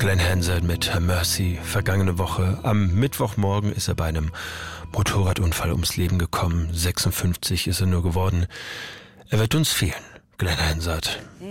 Glenn Hansard mit Mercy. Vergangene Woche am Mittwochmorgen ist er bei einem Motorradunfall ums Leben gekommen. 56 ist er nur geworden. Er wird uns fehlen, Glenn Hansard.